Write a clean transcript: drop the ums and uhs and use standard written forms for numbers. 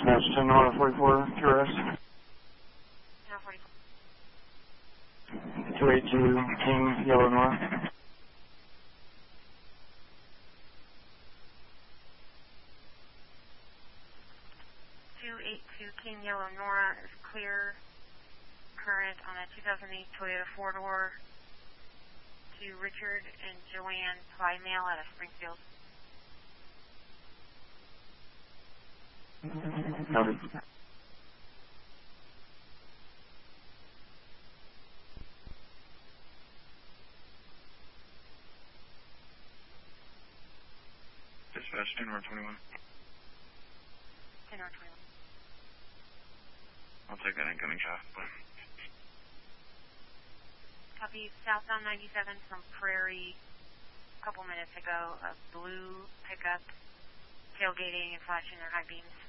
Dispatch 10 Nora 44, QRS. Nora 44. 282 King, Yellow Nora. 282 King Yellow Nora is clear. Current on a 2008 Toyota 4-door to Richard and Joanne Plymale out of Springfield. Copy. Dispatch 10 Nora 21. 10 Nora 21. I'll take that incoming shot. Copy, southbound 97 from Prairie. A couple minutes ago, a blue pickup tailgating and flashing their high beams.